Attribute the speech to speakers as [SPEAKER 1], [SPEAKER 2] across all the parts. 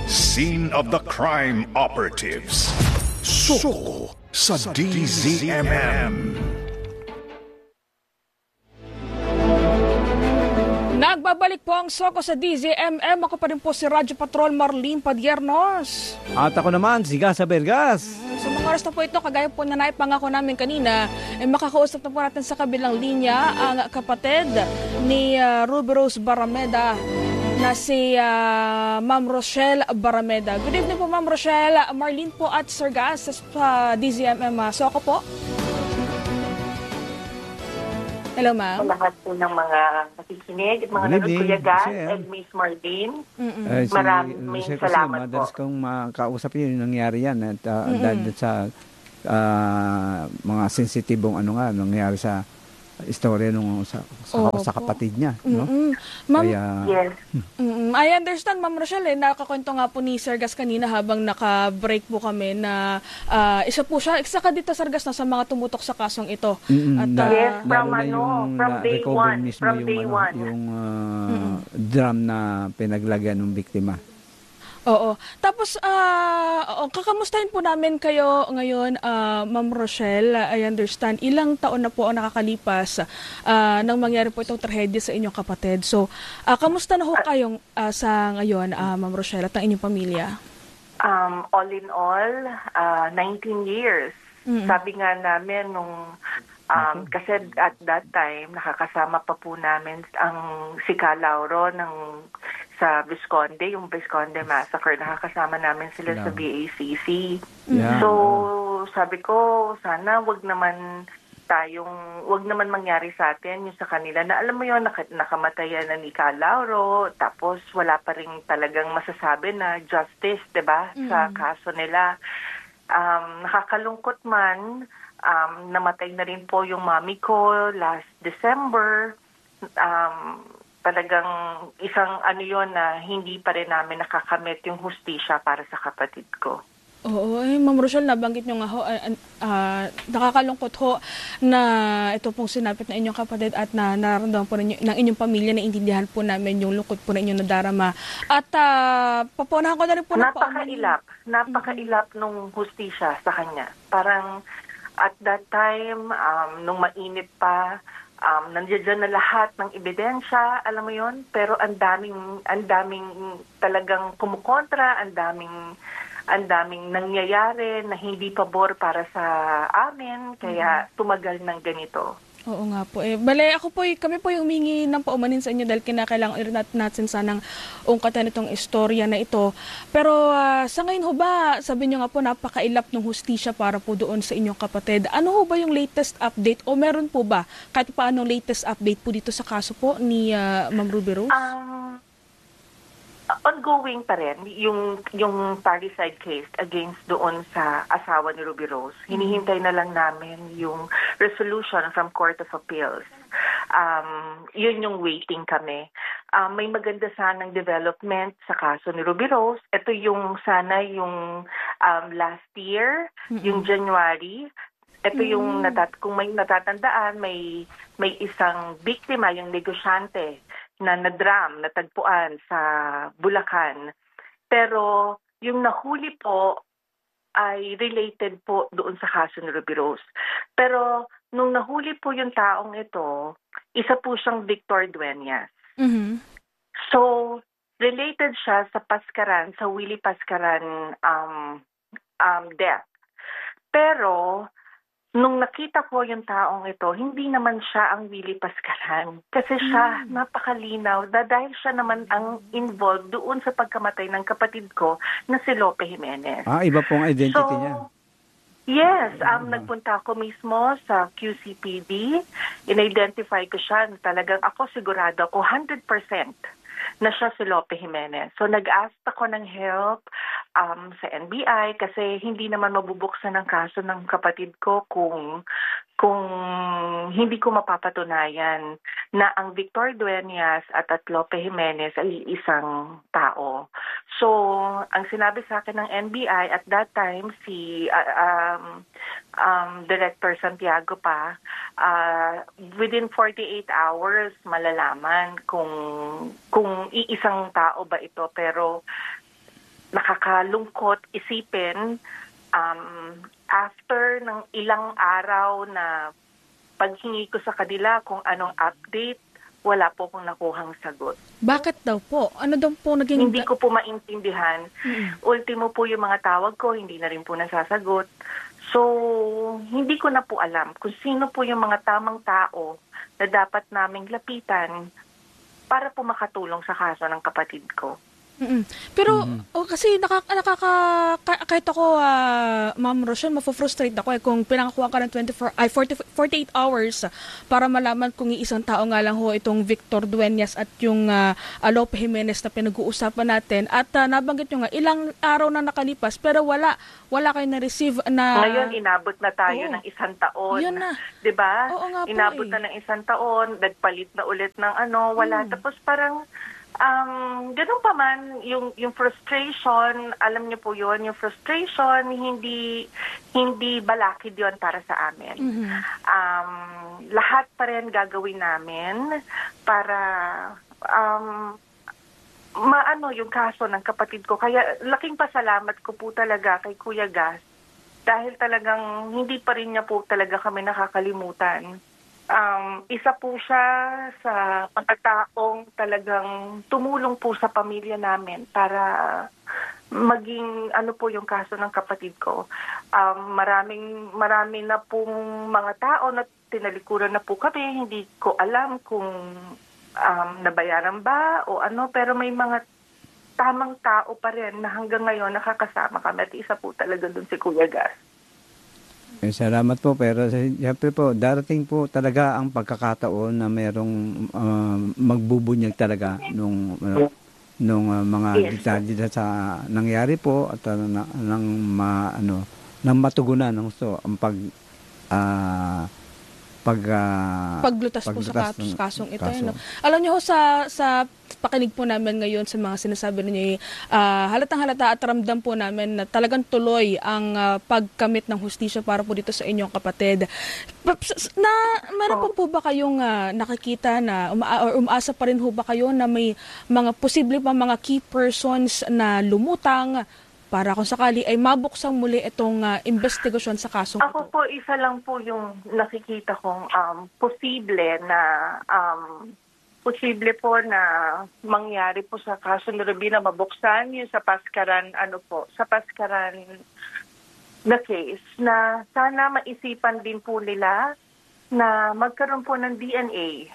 [SPEAKER 1] Scene of the crime operatives. Soko sa DZMM.
[SPEAKER 2] Nagbabalik po ang Soko sa DZMM. Ako pa rin po si Radyo Patrol Marlene Padiernos.
[SPEAKER 3] At ako naman, si Gasa Bergas.
[SPEAKER 2] Sa mga oras na po ito, kagaya po na naipangako namin kanina, makakausap na po natin sa kabilang linya ang kapatid ni Ruby Rose Barameda na si Ma'am Rochelle Barameda. Good evening po, Ma'am Rochelle. Marlene po at Sir Gas sa DZMM. Soko po. Hello, ma'am.
[SPEAKER 4] Lahat po ng mga nakikinig at mga nanonood, Kuya Gas and Miss Marlene. Maraming salamat po.
[SPEAKER 3] Madalas kong makausap yun, nangyari yan. At dahil sa mga sensitibong nangyari sa istorya nung sa kapatid niya. No?
[SPEAKER 2] Ma'am,
[SPEAKER 4] yes.
[SPEAKER 2] I understand, Ma'am Rochelle, nakakwento nga po ni Sir Gas kanina habang naka-break po kami na isa ka dito, Sir Gas, sa mga tumutok sa kasong ito.
[SPEAKER 4] At, yes, from day one.
[SPEAKER 3] Yung drum na pinaglagyan ng biktima.
[SPEAKER 2] Oo. Tapos, kakamustahin po namin kayo ngayon, Ma'am Rochelle. I understand, ilang taon na po ang nakakalipas nang mangyari po itong trahedya sa inyong kapatid. So, kamusta na ho kayong sa ngayon, Ma'am Rochelle, at ang inyong pamilya?
[SPEAKER 4] All in all, 19 years. Sabi nga namin nung kasi at that time, nakakasama pa po namin si Lauro sa Visconde, yung Visconde Massacre. Nakakasama namin sila sa BACC. Yeah. So, sabi ko, sana wag naman mangyari sa atin yung sa kanila na alam mo yun, nakamatayan na ni Lauro, tapos wala pa rin talagang masasabi na justice, 'di ba, sa kaso nila. Nakakalungkot man, namatay na rin po yung mami ko last December. Talagang isang yun na hindi pa rin namin nakakamit yung hustisya para sa kapatid ko.
[SPEAKER 2] Oo, Ma'am Rochelle, nabanggit nyo nga ho, nakakalungkot ho na ito pong sinapit na inyong kapatid at na nararamdaman po ng inyong pamilya, na intindihan po namin yung lungkot po na inyong nadarama. At papunahan ko na rin po na
[SPEAKER 4] napakailap nung hustisya sa kanya. Parang at that time, nung mainit pa, nandiyan na lahat ng ebidensya, alam mo yon, pero ang daming talagang kumukontra, ang daming nangyayari na hindi pabor para sa amin, kaya tumagal ng ganito.
[SPEAKER 2] Oo nga po. Bale, kami po yung humingi ng paumanin sa inyo dahil kinakailangan natin sanang ungkatan itong istorya na ito. Pero sa ngayon ho ba, sabi nyo nga po, napakailap ng hustisya para po doon sa inyong kapatid. Ano ho ba yung latest update o meron po ba kahit paano latest update po dito sa kaso po ni Ma'am Ruby Rose?
[SPEAKER 4] Ongoing pa rin yung parricide case against doon sa asawa ni Ruby Rose. Hinihintay na lang namin yung resolution from Court of Appeals. Yun yung waiting kami. May maganda sanang development sa kaso ni Ruby Rose. Ito yung last year, yung January. Ito yung kung may natatandaan, may isang biktima, yung negosyante, na natagpuan sa Bulacan. Pero yung nahuli po ay related po doon sa kaso ni Ruby Rose. Pero nung nahuli po yung taong ito, isa po siyang Victor Dueñas. So, related siya sa Paskaran, sa Willie Paskaran death. Pero nung nakita ko yung taong ito, hindi naman siya ang Willie Paskaran. Kasi siya, napakalinaw, dahil siya naman ang involved doon sa pagkamatay ng kapatid ko na si Lope Jimenez.
[SPEAKER 3] Iba pong identity niya.
[SPEAKER 4] Yes, nagpunta ako mismo sa QCPD. In-identify ko siya. Talagang ako sigurado ako 100% na siya si Lope Jimenez. So nag-ask ako ng help sa NBI kasi hindi naman mabubuksan ang kaso ng kapatid ko kung hindi ko mapapatunayan na ang Victor Dueñas at Lope Jimenez ay isang tao. So, ang sinabi sa akin ng NBI at that time, si Director Santiago pa, within 48 hours malalaman kung iisang tao ba ito, pero nakakalungkot isipin, after ng ilang araw na paghingi ko sa kanila kung anong update, wala po akong nakuhang sagot.
[SPEAKER 2] Bakit daw po? Ano daw po naging...
[SPEAKER 4] Hindi ko po maintindihan. Ultimo po yung mga tawag ko, hindi na rin po nasasagot. So, hindi ko na po alam kung sino po yung mga tamang tao na dapat naming lapitan para po makatulong sa kaso ng kapatid ko.
[SPEAKER 2] Pero kasi kahit ako, Ma'am Rochelle, mafo-frustrate ako kung pinakakuha ka ng 48 hours para malaman kung isang tao nga lang ho itong Victor Dueñas at yung Lope Jimenez na pinag-uusapan natin. At nabanggit nyo nga, ilang araw na nakalipas pero wala kayo na-receive na...
[SPEAKER 4] Ngayon, inabot na tayo ng 1 taon.
[SPEAKER 2] Yun na.
[SPEAKER 4] Diba?
[SPEAKER 2] Oo nga po
[SPEAKER 4] inabot na ng 1 taon, nagpalit na ulit ng wala. Tapos parang... ganun pa man, yung frustration, alam niyo po yun, yung frustration, hindi balakid yun para sa amin. Lahat pa rin gagawin namin para maano yung kaso ng kapatid ko. Kaya laking pasalamat ko po talaga kay Kuya Gas dahil talagang hindi pa rin niya po talaga kami nakakalimutan. Isa po siya sa mga taong talagang tumulong po sa pamilya namin para maging po yung kaso ng kapatid ko. Marami na pong mga tao na tinalikuran na po kami. Hindi ko alam kung nabayaran ba o pero may mga tamang tao pa rin na hanggang ngayon nakakasama kami at isa po talaga dun si Kuya Gas.
[SPEAKER 3] Salamat po, pero siyempre po, darating po talaga ang pagkakataon na mayroong magbubunyag talaga nung mga detalye sa nangyari po at nang matugunan ng ang
[SPEAKER 2] paglutas po sa kasong ito. No? Alam niyo ho, sa pakinig po namin ngayon sa mga sinasabi ninyo, halatang-halata at ramdam po namin na talagang tuloy ang pagkamit ng hustisya para po dito sa inyong kapatid. Meron po ba kayong nakikita na umaasa pa rin ho ba kayo na may mga posible pa mga key persons na lumutang para kung sakali ay mabuksang muli itong investigasyon sa kasong ito?
[SPEAKER 4] Ako po, isa lang po yung nakikita kong posible po na mangyari po sa kaso ni Robina mabuksan yung sa Paskaran na case na sana maisipan din po nila na magkaroon po ng DNA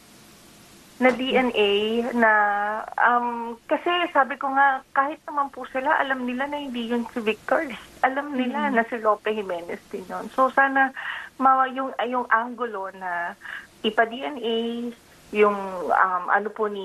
[SPEAKER 4] na kasi sabi ko nga kahit naman po sila alam nila na hindi yun si Victor, alam nila na si Lope Jimenez din yun. So sana yung angulo na ipa-DNA yung ni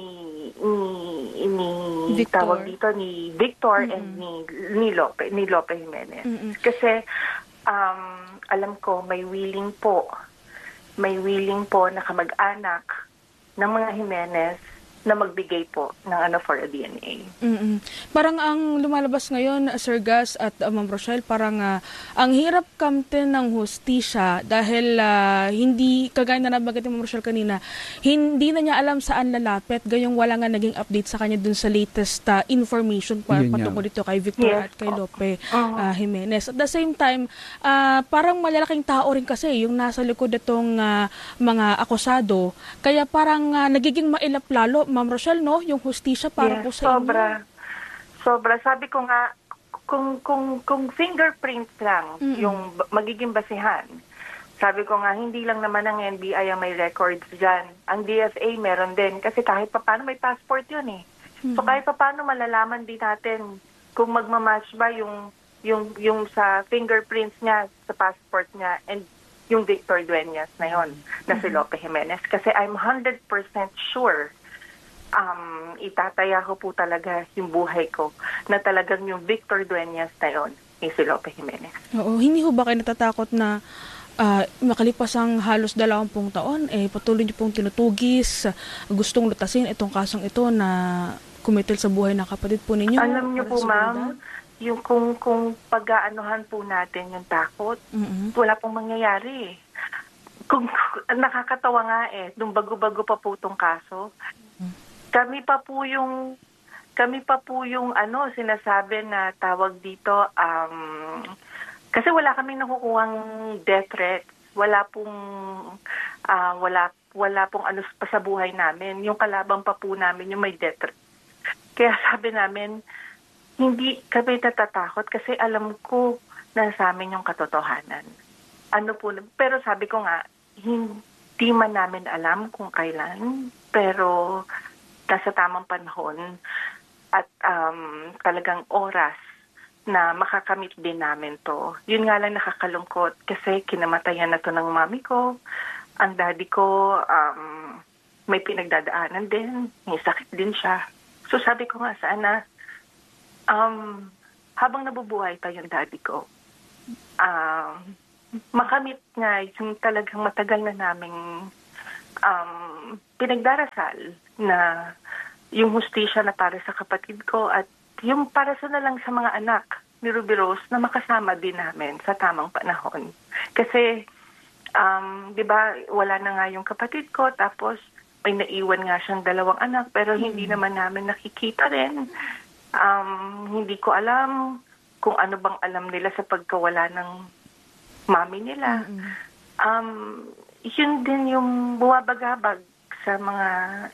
[SPEAKER 2] Victor.
[SPEAKER 4] Tawag dito ni Victor and ni Lope Jimenez. Kasi alam ko may willing po na kamag-anak ng mga Jimenez na magbigay po ng for a DNA.
[SPEAKER 2] Parang ang lumalabas ngayon, Sir Gas at Ma'am Rochelle, parang ang hirap kamtin ng hustisya dahil hindi, kagaya na nabanggit ni Ma'am Rochelle kanina, hindi na niya alam saan lalapit, gayong wala nga naging update sa kanya dun sa latest information patungkol dito kay Victor at kay Lope Jimenez. At the same time, parang malalaking tao rin kasi yung nasa likod itong mga akusado, kaya parang nagiging mailap lalo, Ma'am Rochelle, no? Yung hustisya para po sa inyo.
[SPEAKER 4] Sobra. Sabi ko nga, kung fingerprints lang yung magiging basihan, sabi ko nga, hindi lang naman ang NBI ang may records dyan. Ang DFA meron din. Kasi kahit pa paano may passport yun eh. So kahit pa paano malalaman din natin kung magmamatch ba yung sa fingerprints niya, sa passport niya, and yung Victor Dueñas na yun, na si Lope Jimenez. Kasi I'm 100% sure itataya ko po talaga yung buhay ko na talagang yung Victor Dueñas na yun ay si Lope Jimenez.
[SPEAKER 2] Oo, hindi ho ba kayo natatakot na makalipas ang halos 20 taon, patuloy niyo pong tinutugis, gustong lutasin itong kasong ito na kumitil sa buhay ng kapatid po ninyo?
[SPEAKER 4] Alam niyo po, ma'am, yung kung pag-aanuhan po natin yung takot, wala pong mangyayari. Kung nakakatawa nga nung bago-bago pa po itong kaso, kami pa po yung kami pa po yung sinasabi na tawag dito, kasi wala kaming nakukuhang death threat. Wala pong pa sa buhay namin. Yung kalabang pa po namin yung may death threat. Kaya sabi namin, hindi kami natatakot kasi alam ko na sa amin yung katotohanan. Pero sabi ko nga, hindi man namin alam kung kailan, pero nasa tamang panahon at talagang oras na makakamit din namin to. Yun nga lang nakakalungkot kasi kinamatayan na to ng mami ko. Ang daddy ko may pinagdadaanan din, may sakit din siya. So sabi ko nga sana, habang nabubuhay pa yung daddy ko, makamit nga yung talagang matagal na naming pinagdarasal na yung hustisya na para sa kapatid ko at yung para na lang sa mga anak ni Ruby Rose na makasama din namin sa tamang panahon. Kasi, di ba, wala na nga yung kapatid ko tapos may naiwan nga siyang 2 anak pero hindi naman namin nakikita rin. Hindi ko alam kung ano bang alam nila sa pagkawala ng mami nila. Yun din yung buwabagabag sa mga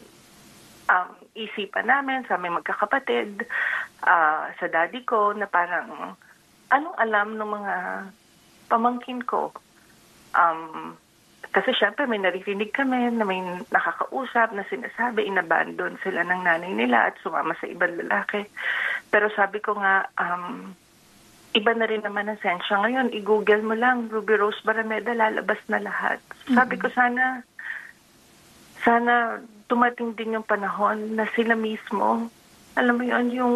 [SPEAKER 4] isipan namin, sa aming magkakapatid, sa daddy ko, na parang anong alam ng mga pamangkin ko. Kasi syempre may naririnig kami na may nakakausap na sinasabi, inabandon sila ng nanay nila at sumama sa ibang lalaki. Pero sabi ko nga, iba na rin naman ang sensya ngayon. I-google mo lang, Ruby Rose Barameda, lalabas na lahat. Sabi ko sana dumating din yung panahon na sila mismo, alam mo yun, yung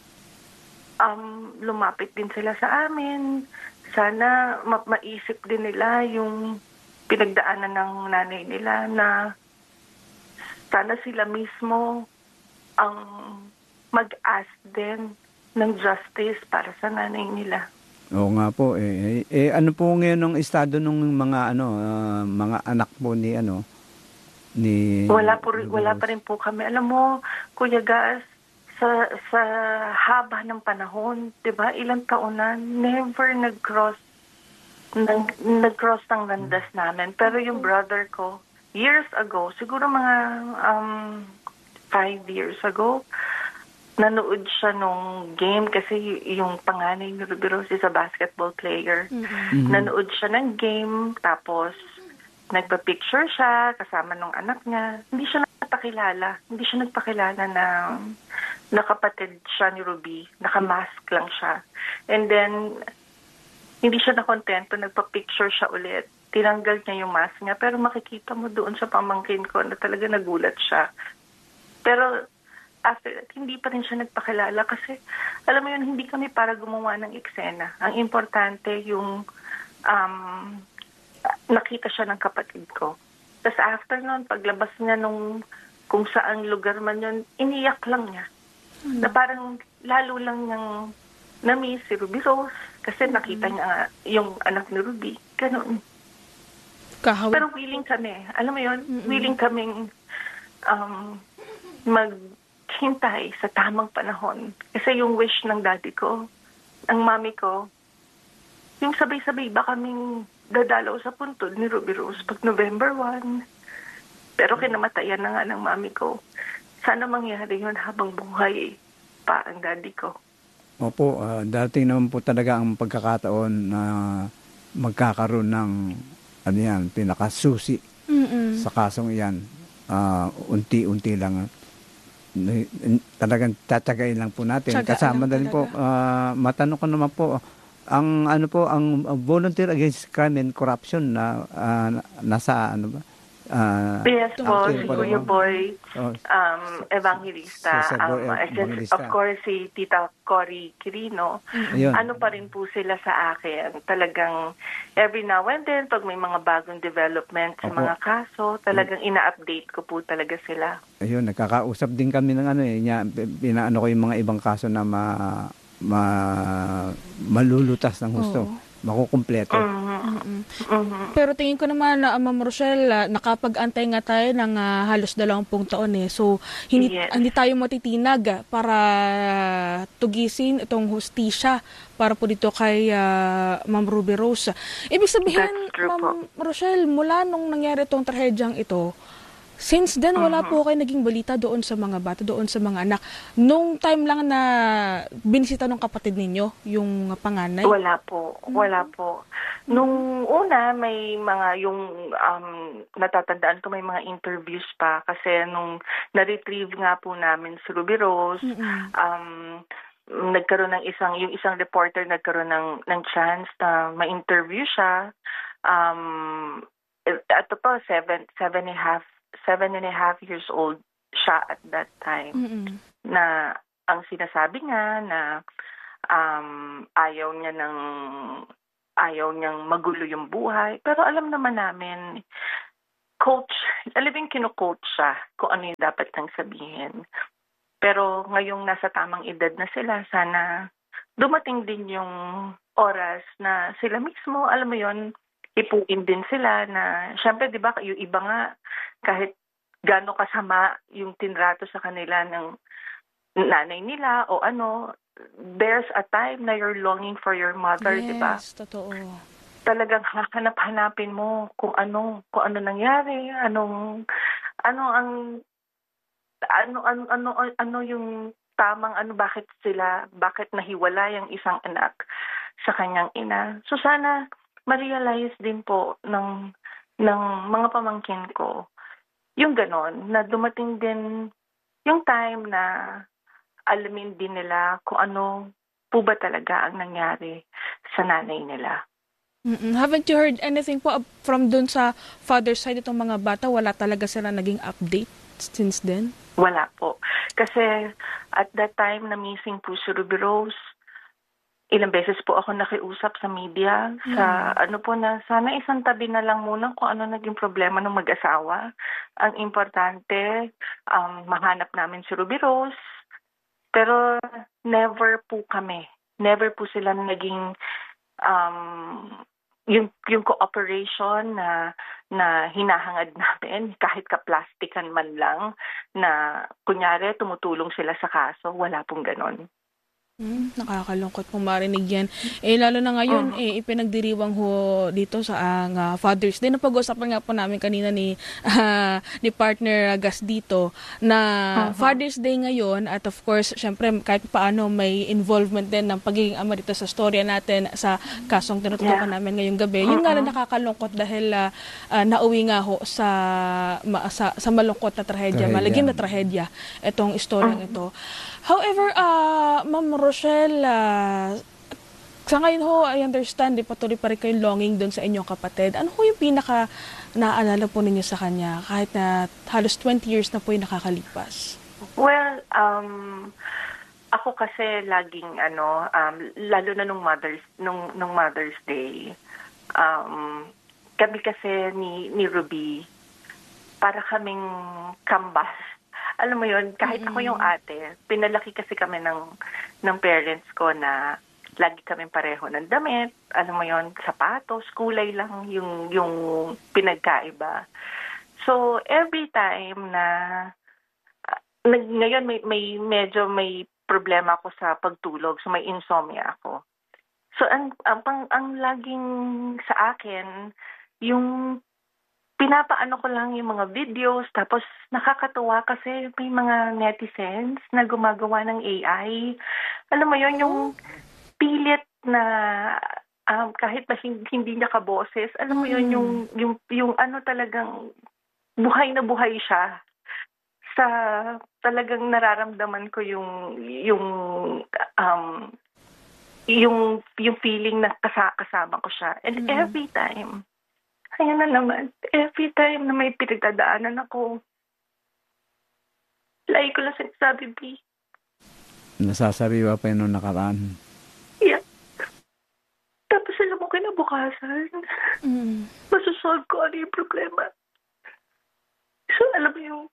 [SPEAKER 4] lumapit din sila sa amin. Sana maisip din nila yung pinagdaanan ng nanay nila na sana sila mismo ang mag-ask din ng justice para sa nanay nila.
[SPEAKER 3] Oo nga po. Ano po ngayon ang estado ng mga mga anak po ni ni
[SPEAKER 4] wala pa rin po kami. Alam mo, Kuya Gas, sa haba ng panahon, 'di ba? Ilang taon na never nag-cross ng landas namin. Pero yung brother ko, years ago, siguro mga 5 years ago, nanood siya nung game kasi yung panganay ni Ruby Rose is a basketball player. Nanood siya ng game, tapos nagpa-picture siya kasama nung anak niya. Hindi siya nagpakilala na kapatid siya ni Ruby. Naka-mask lang siya. And then, hindi siya nakontento, nagpa-picture siya ulit. Tinanggal niya yung mask niya, pero makikita mo doon sa pamangkin ko na talaga nagulat siya. Pero after that, hindi pa rin siya nagpakilala kasi, alam mo yun, hindi kami para gumawa ng eksena. Ang importante yung nakita siya ng kapatid ko. Tapos after nun, paglabas niya kung saang lugar man yun, iniyak lang niya. Na parang lalo lang niyang na-miss si Ruby Rose kasi nakita niya yung anak ni Ruby. Ganun. Pero willing kami. Alam mo yun, willing kaming maghintay sa tamang panahon. Kasi yung wish ng daddy ko, ng mami ko, yung sabay-sabay ba kaming dadalaw sa puntod ni Ruby Rose pag November 1. Pero kinamatayan na nga ng mami ko. Sana mangyari yun habang buhay pa ang daddy ko.
[SPEAKER 3] Opo, dating naman po talaga ang pagkakataon na magkakaroon ng pinakasusi sa kasong iyan. Unti-unti lang. Talagang tatagayin lang po natin. Kasama na rin po, matanong ko naman po, ang Volunteer Against Crime and Corruption na nasa
[SPEAKER 4] yes po, si Kuya Boy Evangelista. Of course, si Tita Cory Quirino. Ano pa rin po sila sa akin. Talagang every now and then, pag may mga bagong development sa mga kaso, talagang ina-update ko po talaga sila.
[SPEAKER 3] Ayun, nakakausap din kami ng pinaano ko yung mga ibang kaso na malulutas ng husto. makukumpleto.
[SPEAKER 2] Pero tingin ko naman na Ma'am Rochelle, nakapag-antay nga tayo ng halos 20 taon eh. So hindi tayo matitinag para tugisin itong hustisya para po dito kay Ma'am Ruby Rose. Ibig sabihin, Ma'am Rochelle, mula nung nangyari itong trahedyang ito, since then, wala po kayo naging balita doon sa mga bata, doon sa mga anak. Nung time lang na binisita ng kapatid ninyo, yung panganay?
[SPEAKER 4] Wala po. Nung una, may mga yung natatandaan ko may mga interviews pa kasi nung na-retrieve nga po namin si Ruby Rose, nagkaroon ng yung isang reporter nagkaroon ng chance na ma-interview siya. Ito po, 7.5 years old siya at that time. Na ang sinasabi nga na ayaw niyang magulo yung buhay. Pero alam naman namin, kino-coach siya kung ano yung dapat nang sabihin. Pero ngayong nasa tamang edad na sila, sana dumating din yung oras na sila mismo, alam mo yon, ipuin din sila na, syempre, di ba, yung iba nga, kahit gaano kasama yung tinrato sa kanila ng nanay nila o ano, there's a time na you're longing for your mother,
[SPEAKER 2] yes,
[SPEAKER 4] di ba?
[SPEAKER 2] Yes, totoo.
[SPEAKER 4] Talagang hanap-hanapin mo kung ano nangyari, ano yung tamang bakit nahiwala yung isang anak sa kanyang ina. So sana ma-realize din po ng mga pamangkin ko yung ganon, na dumating din yung time na alamin din nila kung ano po ba talaga ang nangyari sa nanay nila.
[SPEAKER 2] Haven't you heard anything po from dun sa father's side itong mga bata? Wala talaga sila naging update since then?
[SPEAKER 4] Wala po. Kasi at that time na missing po si Ruby Rose, ilang beses po ako nakiusap sa media sa na sana isang tabi na lang muna kung ano naging problema ng mag-asawa. Ang importante, mahanap namin si Ruby Rose. Pero never po sila naging yung cooperation na hinahangad namin, kahit kaplastikan man lang, na kunyari tumutulong sila sa kaso, wala pong ganon.
[SPEAKER 2] Nakakalungkot pong marinig yan. Lalo na ngayon, ipinagdiriwang ho dito sa Father's Day. Napag-usapan nga po namin kanina ni partner Gas dito na Father's Day ngayon at of course, syempre kahit paano may involvement din ng pagiging ama dito sa storya natin sa kasong tinututukan namin ngayong gabi. Yun nga lang nakakalungkot dahil nauwi nga ho sa malungkot na trahedya, malagim na trahedya itong istoryang ito. However, Ma'am Rochelle, sa ngayon ho, I understand, patuloy pa rin kayo longing doon sa inyong kapatid. Ano ho yung pinaka naaalala po ninyo sa kanya kahit na halos 20 years na po yung nakakalipas?
[SPEAKER 4] Well, ako kasi laging lalo na nung Mother's Day, kami kasi ni Ruby, para kaming kambas. Alam mo yun, kahit ako yung ate, pinalaki kasi kami ng parents ko na lagi kami pareho ng damit. Alam mo yun, sapatos, kulay lang yung pinagkaiba. So, every time na ngayon medyo may problema ako sa pagtulog, so may insomnia ako. So, ang laging sa akin, yung pinapaano ko lang yung mga videos, tapos nakakatuwa kasi may mga netizens na gumagawa ng AI. Alam mo yun, yung pilit na kahit na hindi niya kaboses, alam mo yun, yung talagang buhay na buhay siya. Sa talagang nararamdaman ko yung feeling na kasama ko siya. And every time, ayan na naman, every time na may pinagdadaanan ako, lagi ko lang sinasabi, B.
[SPEAKER 3] Nasasariwa pa yun nung nakaraan.
[SPEAKER 4] Yeah. Tapos alam mo, kinabukasan, masosolve ko ano yung problema. So alam mo yung,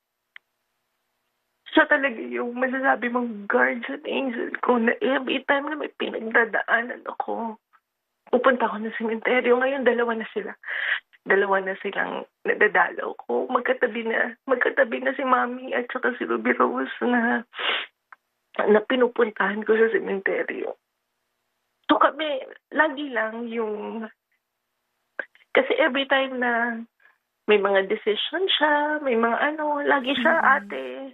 [SPEAKER 4] siya talaga yung masasabi mong guardian angel ko na every time na may pinagdadaanan ako, pupunta ako ng sementeryo. Ngayon, dalawa na sila. Dalawa na silang nadadalaw ko. Magkatabi na si Mami at saka si Ruby Rose na pinupuntahan ko sa sementeryo. So kami, lagi lang yung... Kasi every time na may mga decision siya, may mga lagi siya, ate,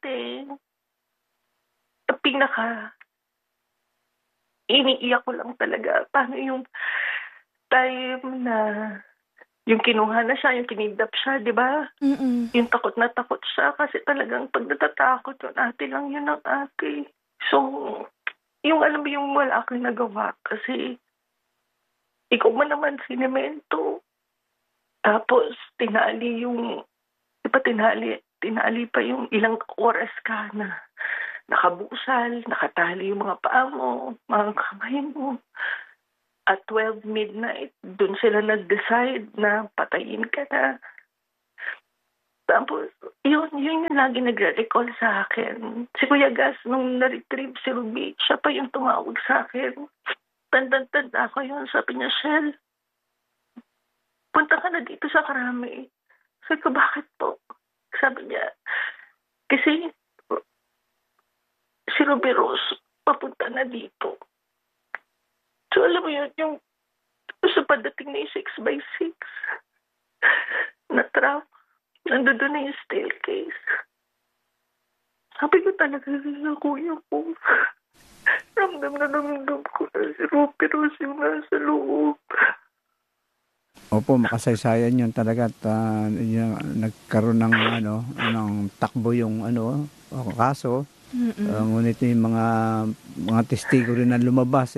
[SPEAKER 4] iniiyak ko lang talaga. Paano yung time na yung kinuha na siya, yung kinidnap siya, di ba? Yung takot na takot siya kasi talagang pag natatakot yung ate lang yun ang ate. So, yung alam mo yung wala akong nagawa kasi ikaw man naman sinemento. Tapos, tinali pa yung ilang oras ka na nakabusal, nakatali yung mga paa mo, mga kamay mo. At 12 midnight, dun sila nag-decide na patayin ka na. Tapos, yun yung lagi nagre-recall sa akin. Si Kuya Gas, nung na-retrieve si Ruby, siya pa yung tumawag sa akin. Tanda ako yun. Sabi niya, Shell, punta ka na dito sa Karami. Sabi ko, bakit po? Sabi niya, kasi si Ruby Rose, papunta na dito. So, alam mo yun, yung sa padating na yung 6x6 na truck, nandun na yung staircase. Sabi ko talaga sa kuya ko, ramdam ko na si Ruby Rose yung nasa loob.
[SPEAKER 3] Opo, makasaysayan yun talaga at nagkaroon ng takbo yung kaso. Ngunit yung mga testigo rin na lumabas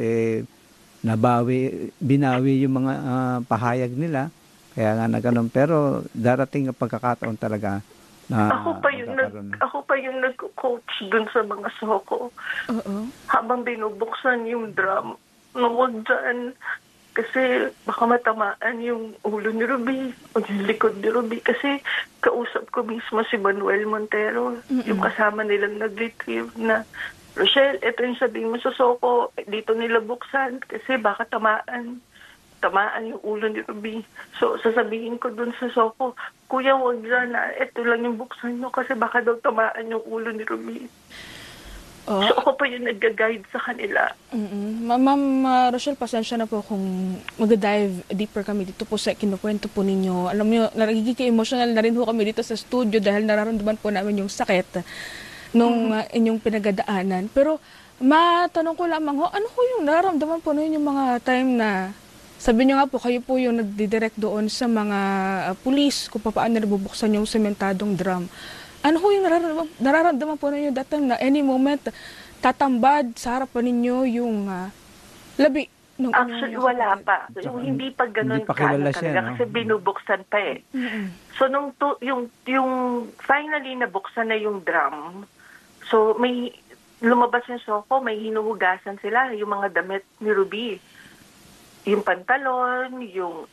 [SPEAKER 3] binawi yung mga pahayag nila. Kaya nga nagkaroon. Pero darating ang pagkakataon talaga na
[SPEAKER 4] ako pa yung nag-coach dun sa mga soko. Habang binubuksan yung drum, huwag dyan. Kasi baka matamaan yung ulo ni Ruby o yung likod ni Ruby. Kasi kausap ko mismo si Manuel Montero, yung kasama nilang nag-retrieve na, Rochelle, ito yung sabihin mo sa soko, dito nila buksan kasi baka tamaan yung ulo ni Ruby. So, sasabihin ko dun sa soko, Kuya, wag dyan na, ito lang yung buksan nyo kasi baka daw tamaan yung ulo ni Ruby. So, ako pa yung nag-guide sa kanila.
[SPEAKER 2] Ma'am Rochelle, pasensya na po kung mag-dive deeper kami dito po sa kinukwento po ninyo. Alam niyo, nagiging emotional na rin po kami dito sa studio dahil nararamdaman po namin yung sakit nung inyong pinagadaanan. Pero matanong ko lamang ano po yung nararamdaman po ninyo yung mga time na sabi niyo nga po, kayo po yung nagdidirect doon sa mga pulis kung paano nabubuksan yung sementadong drum. Ano po yung nararamdaman po ninyo that time na any moment tatambad sa harapan ninyo yung labi?
[SPEAKER 4] Actually, wala pa. Yung hindi pa ganun
[SPEAKER 3] kilala siya, no?
[SPEAKER 4] Kasi binubuksan pa eh. So, yung finally nabuksan na yung drum, so may lumabas yung soko, may hinuhugasan sila, yung mga damit ni Ruby. Yung pantalon, yung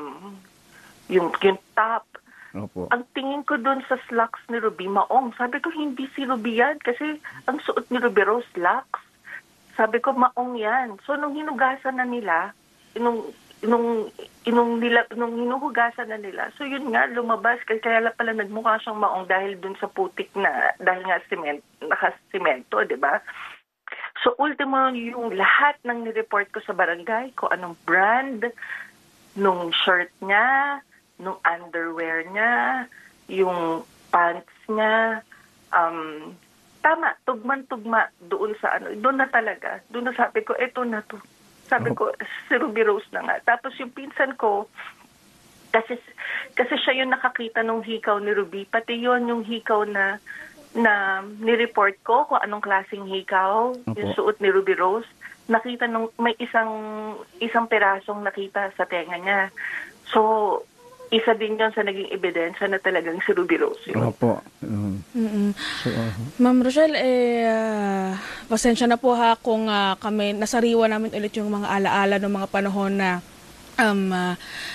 [SPEAKER 4] top.
[SPEAKER 3] Opo.
[SPEAKER 4] Ang tingin ko doon sa slacks ni Ruby, maong. Sabi ko, hindi si Ruby yan kasi ang suot ni Ruby Rose, slacks. Sabi ko, maong yan. So, nung hinugasan na nila, nung hinuhugasan na nila, so yun nga, lumabas. Kaya pala nagmukha siyang maong dahil dun sa putik na, dahil nga nakasimento, di ba? So, ultimo, yung lahat ng nireport ko sa barangay, kung anong brand, nung shirt niya, nung underwear niya, yung pants niya, tama, tugman-tugma doon sa doon na talaga. Doon na sabi ko, eto na to. Sabi ko, si Ruby Rose na nga. Tapos yung pinsan ko, kasi siya yung nakakita nung hikaw ni Ruby, pati yon yung hikaw na ni-report ko kung anong klaseng hikaw, yung suot ni Ruby Rose. Nakita nung may isang pirasong nakita sa tenga niya. So, isa din yun sa naging ebidensya na talagang si Ruby Rose yun.
[SPEAKER 3] Opo.
[SPEAKER 2] So, Ma'am Rochelle, pasensya na po kung kami nasariwa namin ulit yung mga alaala ng mga panahon na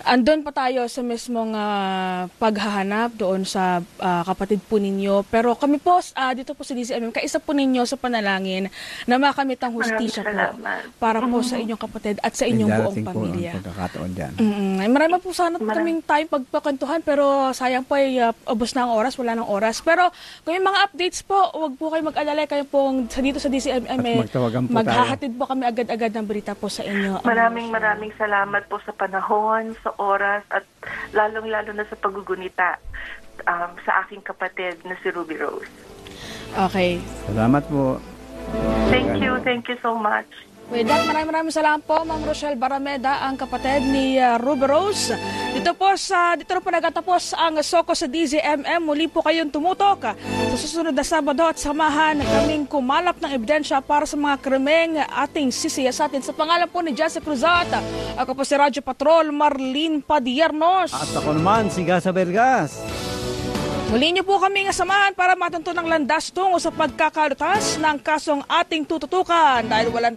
[SPEAKER 2] Andun pa tayo sa mismong paghahanap doon sa kapatid po ninyo. Pero kami po, dito po sa DZMM, kaisa po ninyo sa panalangin na makamit ang hustisya po para po sa inyong kapatid at sa inyong buong pamilya.
[SPEAKER 3] Ang pagkakataon dyan.
[SPEAKER 2] Marami po sana kaming tayong pagpakwentuhan pero sayang po ay ubos na ang oras, wala nang oras. Pero kung may mga updates po, huwag po kayo mag-alala, kayo po dito sa DZMM, maghahatid po kami agad-agad ng balita po sa inyo.
[SPEAKER 4] Maraming salamat po sa panahon, sa oras, at lalong-lalo na sa paggugunita sa aking kapatid na si Ruby Rose.
[SPEAKER 2] Okay.
[SPEAKER 3] Salamat po.
[SPEAKER 4] Thank you so much.
[SPEAKER 2] With that, maraming salamat po, Ma'am Rochelle Barameda, ang kapatid ni Ruby Rose. Dito po nagatapos ang Soko sa DZMM. Muli po kayong tumutok sa susunod na Sabado at samahan kaming kumalap ng ebidensya para sa mga krimeng ating sisiyasatin. Sa pangalan po ni Jesse Cruzat, ako po si Radyo Patrol Marlene Padiernos.
[SPEAKER 3] At ako naman, si Gasa Bergas.
[SPEAKER 2] Muli niyo po kami samahan para matunto ng landas tungo sa pagkakalutas ng kasong ating tututukan dahil walang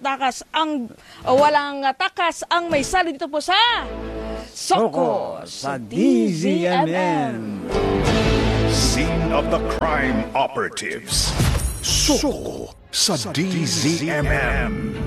[SPEAKER 2] takas ang may sali dito po sa Soko sa DZMM.
[SPEAKER 1] Scene of the crime operatives. Soko sa DZMM.